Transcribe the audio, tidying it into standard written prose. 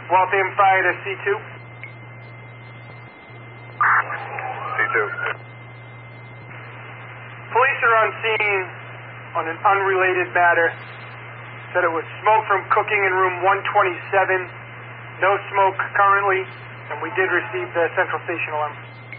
Waltham Fire to C2. C2. Police are on scene on an unrelated matter. Said it was smoke from cooking in room 127. No smoke currently, and we did receive the central station alarm.